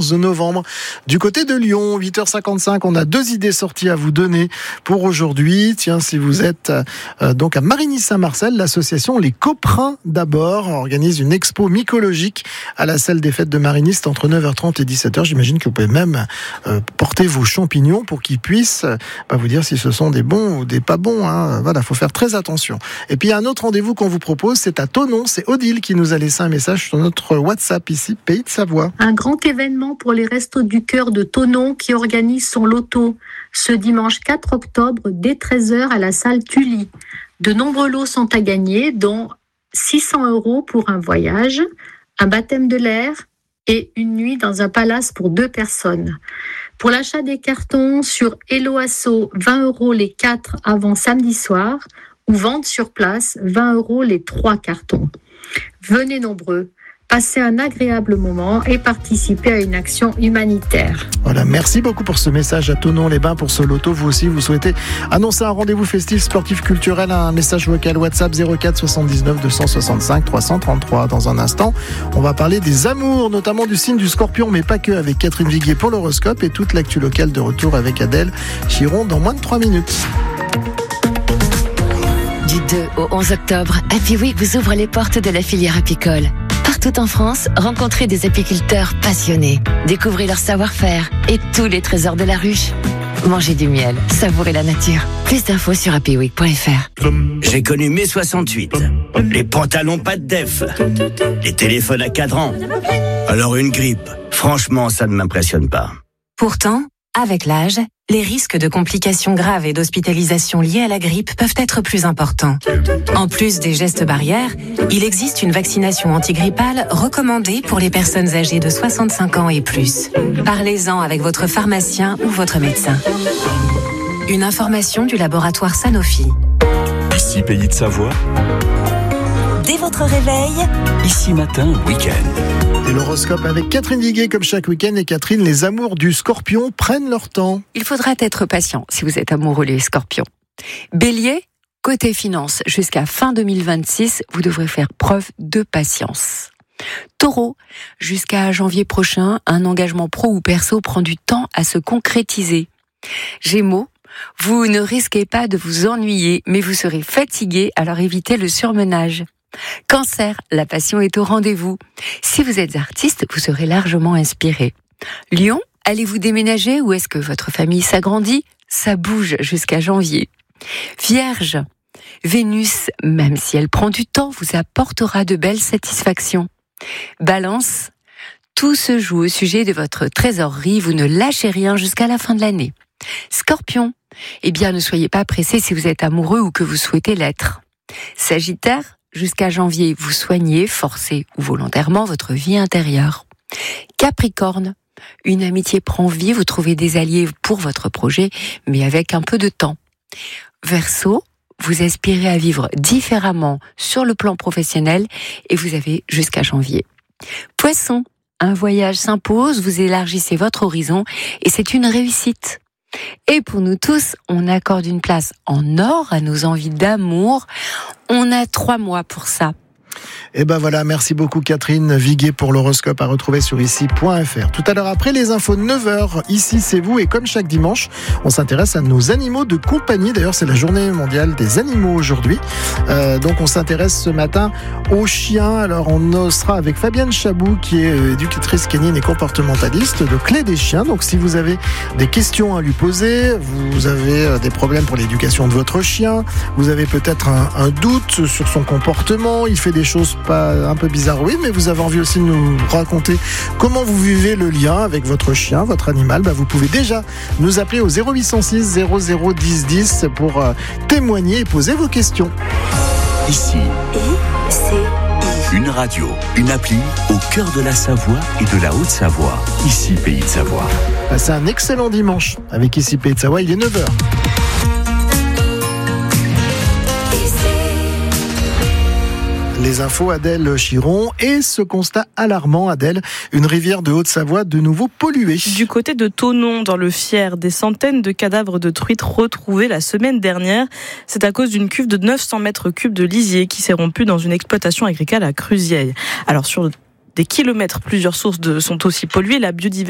11 novembre. Du côté de Lyon, 8h55, on a 2 idées sorties à vous donner pour aujourd'hui. Tiens, si vous êtes donc à Marigny-Saint-Marcel, l'association Les Coprins d'abord organise une expo mycologique à la salle des fêtes de Marigny. C'est entre 9h30 et 17h. J'imagine que vous pouvez même porter vos champignons pour qu'ils puissent vous dire si ce sont des bons ou des pas bons. Voilà, faut faire très attention. Et puis il y a un autre rendez-vous qu'on vous propose, c'est à Thonon. C'est Odile qui nous a laissé un message sur notre WhatsApp ici, Pays de Savoie. Un grand événement pour les Restos du Cœur de Thonon qui organise son loto ce dimanche 4 octobre dès 13h à la salle Tully. De nombreux lots sont à gagner, dont 600 € pour un voyage, un baptême de l'air et une nuit dans un palace pour 2 personnes. Pour l'achat des cartons sur Hello Asso, 20 € les 4 avant samedi soir ou vente sur place, 20 € les 3 cartons. Venez nombreux, passez un agréable moment et participez à une action humanitaire. Voilà, merci beaucoup pour ce message à Thonon-les-Bains pour ce loto. Vous aussi, vous souhaitez annoncer un rendez-vous festif, sportif, culturel, un message vocal WhatsApp 04 79 265 333. Dans un instant, on va parler des amours, notamment du signe du Scorpion, mais pas que, avec Catherine Viguier pour l'horoscope et toute l'actu locale de retour avec Adèle Chiron dans moins de 3 minutes. Du 2 au 11 octobre, Happy Week vous ouvre les portes de la filière apicole. Partout en France, rencontrez des apiculteurs passionnés. Découvrez leur savoir-faire et tous les trésors de la ruche. Mangez du miel, savourez la nature. Plus d'infos sur happyweek.fr. J'ai connu mai 68. Les pantalons pas de def. Les téléphones à cadran. Alors une grippe, franchement, ça ne m'impressionne pas. Pourtant, avec l'âge, les risques de complications graves et d'hospitalisation liées à la grippe peuvent être plus importants. En plus des gestes barrières, il existe une vaccination antigrippale recommandée pour les personnes âgées de 65 ans et plus. Parlez-en avec votre pharmacien ou votre médecin. Une information du laboratoire Sanofi. Ici, Pays de Savoie. Dès votre réveil, Ici matin, week-end. Et l'horoscope avec Catherine Viguier comme chaque week-end. Et Catherine, les amours du Scorpion prennent leur temps. Il faudra être patient si vous êtes amoureux les Scorpions. Bélier, côté finance, jusqu'à fin 2026, vous devrez faire preuve de patience. Taureau, jusqu'à janvier prochain, un engagement pro ou perso prend du temps à se concrétiser. Gémeaux, vous ne risquez pas de vous ennuyer, mais vous serez fatigué, alors évitez le surmenage. Cancer, la passion est au rendez-vous. Si vous êtes artiste, vous serez largement inspiré. Lion, allez-vous déménager ou est-ce que votre famille s'agrandit ? Ça bouge jusqu'à janvier. Vierge, Vénus, même si elle prend du temps, vous apportera de belles satisfactions. Balance, tout se joue au sujet de votre trésorerie, vous ne lâchez rien jusqu'à la fin de l'année. Scorpion, eh bien ne soyez pas pressé si vous êtes amoureux ou que vous souhaitez l'être. Sagittaire, jusqu'à janvier, vous soignez, forcez ou volontairement votre vie intérieure. Capricorne, une amitié prend vie, vous trouvez des alliés pour votre projet, mais avec un peu de temps. Verseau, vous aspirez à vivre différemment sur le plan professionnel et vous avez jusqu'à janvier. Poisson, un voyage s'impose, vous élargissez votre horizon et c'est une réussite. Et pour nous tous, on accorde une place en or à nos envies d'amour. On a 3 mois pour ça. Et ben voilà, merci beaucoup Catherine Viguier pour l'horoscope à retrouver sur ici.fr. Tout à l'heure après les infos de 9h, ici c'est vous et comme chaque dimanche, on s'intéresse à nos animaux de compagnie. D'ailleurs c'est la journée mondiale des animaux aujourd'hui. Donc on s'intéresse ce matin aux chiens. Alors on sera avec Fabienne Chabou qui est éducatrice canine et comportementaliste de Clé des Chiens. Donc si vous avez des questions à lui poser, vous avez des problèmes pour l'éducation de votre chien, vous avez peut-être un doute sur son comportement, il fait des choses pas un peu bizarres, oui, mais vous avez envie aussi de nous raconter comment vous vivez le lien avec votre chien, votre animal, vous pouvez déjà nous appeler au 0806 00 10 10 pour témoigner et poser vos questions. Ici, une radio, une appli au cœur de la Savoie et de la Haute-Savoie. Ici, Pays de Savoie. Passez un excellent dimanche avec Ici Pays de Savoie, il est 9h. Les infos, Adèle Chiron. Et ce constat alarmant, Adèle, une rivière de Haute-Savoie de nouveau polluée. Du côté de Thonon, dans le Fier, des centaines de cadavres de truites retrouvés la semaine dernière. C'est à cause d'une cuve de 900 mètres cubes de lisier qui s'est rompue dans une exploitation agricole à Cruzières. Alors sur des kilomètres, plusieurs sources sont aussi polluées. La biodiversité